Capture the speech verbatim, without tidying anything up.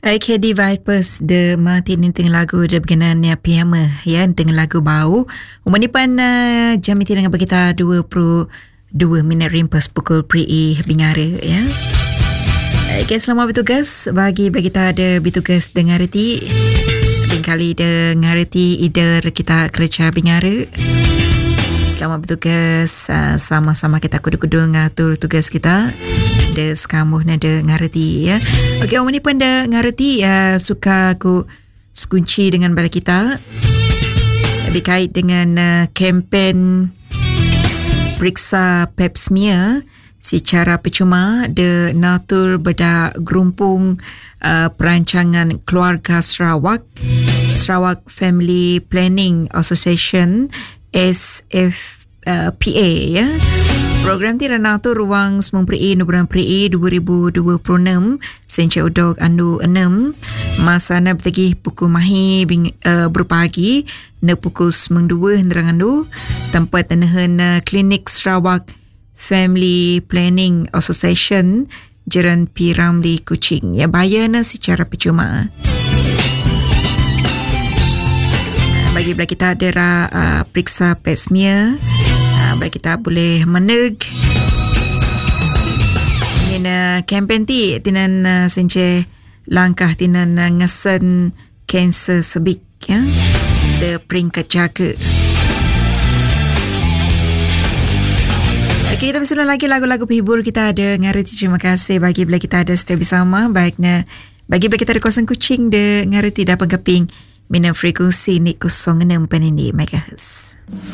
K D Vipers de Martin ni tengah lagu dia berkenaan ni Piama ya, tengah lagu bau. Umur ni pan uh, jam itu dengan kita dua puluh dua minit rimpas pukul pri bingara ya. Okay, selamat bertugas bagi bagi kita ada bertugas dengar reti. Kali dengar reti ida kita kerja bingara. Selamat bertugas, uh, sama-sama kita kudu-kudu ngatur tugas kita. Ada sekamuh nada ngareti ya. Okey, orang ni pun ada ngareti uh, suka aku sekunci dengan bala kita berkait dengan uh, kempen periksa pap smear secara percuma de natur beda gerumpung uh, perancangan keluarga Sarawak Sarawak Family Planning Association S F P A ya. Program ti renatur ruang sembilan puluh November dua ribu dua puluh enam senca udog andu enam masa na bertagi pukul mahi bing, uh, berpagi na pukul sembilan dua henderang andu tempat anahan uh, klinik Sarawak Family Planning Association Jalan P. Ramlee Kuching ya, bayar na secara percuma. Bagi belah kita ada uh, periksa pap smear, uh, bagi kita boleh meneg ini uh, kempen ti tinan uh, senche langkah tinan uh, ngesen kanser sebik ya, de peringkat jaga. Okay, kita bersama lagi lagu-lagu penghibur kita ada ngareti. Terima kasih bagi belah kita ada setiap bersama baiknya bagi belah kita ada kawasan Kuching de ngareti dapat keping minum frekuensi ni kosong enam puluh enam megahertz.